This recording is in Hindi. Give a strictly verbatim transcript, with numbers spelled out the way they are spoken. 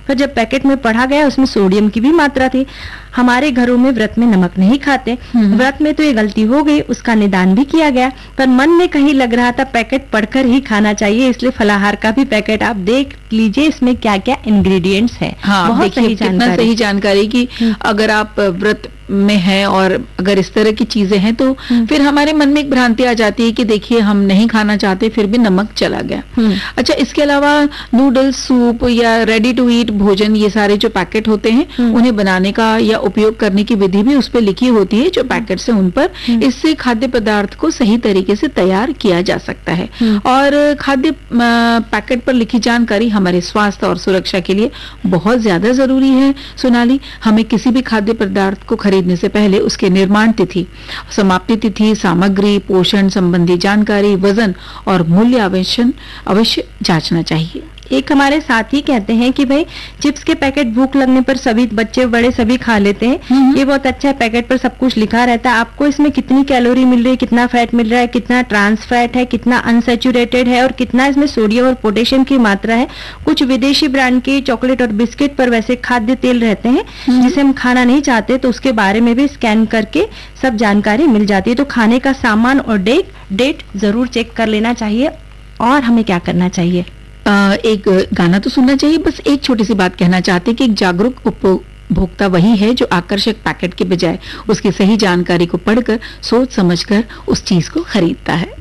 पर जब पैकेट में पढ़ा गया उसमें सोडियम की भी मात्रा थी। हमारे घरों में व्रत में नमक नहीं खाते, व्रत में तो ये गलती हो गई, उसका निदान भी किया गया, पर मन में कहीं लग रहा था पैकेट पढ़कर ही खाना चाहिए, इसलिए फलाहार का भी पैकेट आप देख लीजिए इसमें क्या क्या इंग्रेडिएंट्स है। हाँ, बहुत सही जानकारी, सही जानकारी कि अगर आप व्रत में है और अगर इस तरह की चीजें हैं तो फिर हमारे मन में एक भ्रांति आ जाती है कि देखिए हम नहीं खाना चाहते फिर भी नमक चला गया। अच्छा, इसके अलावा नूडल्स, सूप या रेडी टू ईट भोजन, ये सारे जो पैकेट होते हैं उन्हें बनाने का या उपयोग करने की विधि भी उस पर लिखी होती है जो पैकेट से उन पर। इससे खाद्य पदार्थ को सही तरीके से तैयार किया जा सकता है और खाद्य पैकेट पर लिखी जानकारी हमारे स्वास्थ्य और सुरक्षा के लिए बहुत ज्यादा जरूरी है। सोनाली, हमें किसी भी खाद्य पदार्थ को खरीदने से पहले उसके निर्माण तिथि, समाप्ति तिथि, सामग्री, पोषण संबंधी जानकारी, वजन और मूल्य अवश्य अवश्य जांचना चाहिए। एक हमारे साथी कहते हैं कि भाई चिप्स के पैकेट भूख लगने पर सभी बच्चे बड़े सभी खा लेते हैं, ये बहुत अच्छा है, पैकेट पर सब कुछ लिखा रहता है, आपको इसमें कितनी कैलोरी मिल रही है, कितना फैट मिल रहा है, कितना ट्रांस फैट है, कितना अनसैचुरेटेड है और कितना इसमें सोडियम और पोटेशियम की मात्रा है। कुछ विदेशी ब्रांड के चॉकलेट और बिस्किट पर वैसे खाद्य तेल रहते हैं जिसे हम खाना नहीं चाहते, तो उसके बारे में भी स्कैन करके सब जानकारी मिल जाती है। तो खाने का सामान और डेट डेट जरूर चेक कर लेना चाहिए। और हमें क्या करना चाहिए? एक गाना तो सुनना चाहिए। बस एक छोटी सी बात कहना चाहते हैं कि एक जागरूक उपभोक्ता वही है जो आकर्षक पैकेट के बजाय उसकी सही जानकारी को पढ़कर सोच समझकर उस चीज को खरीदता है।